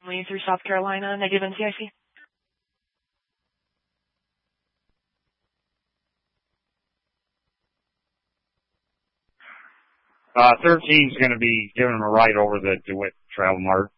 Lee through South Carolina, negative NCIC. 13's going to be giving him a ride over the DeWitt Travel Mart.